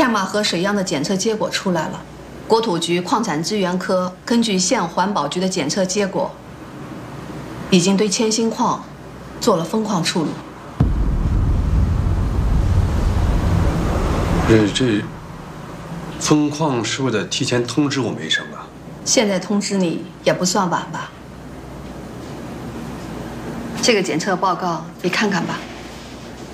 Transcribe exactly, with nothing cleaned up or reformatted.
下马河水样的检测结果出来了，国土局矿产资源科根据县环保局的检测结果，已经对铅锌矿做了封矿处理。 这这封矿是为了提前通知我们一声啊？ 现在通知你也不算晚吧？这个检测报告你看看吧。